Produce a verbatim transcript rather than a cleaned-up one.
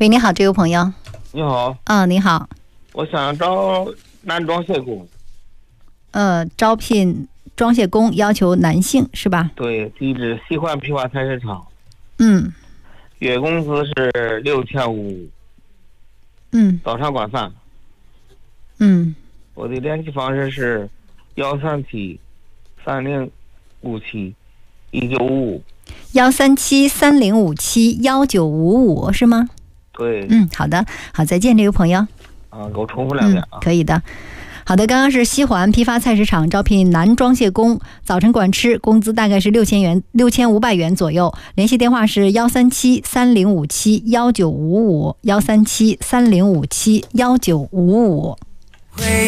喂，你好，这位朋友。 你好。 啊，你好。 我想找男装卸工。 呃，招聘装卸工，要求男性是吧？ 对，地址西环批发菜市场。 嗯。 月工资是六千五。 嗯。 早上晚饭。 嗯。 我的联系方式是幺三七三零五七一九五五。 幺三七三零五七幺九五五是吗？ 对。 嗯，好的，好，再见，这位朋友。 啊，给我重复两遍啊。 嗯，可以的。好的，刚刚是西环批发菜市场招聘男装卸工，早晨管吃，工资大概是六千元、六千五百元左右。联系电话是幺三七三零五七幺九五五，幺三七三零五七幺九五五。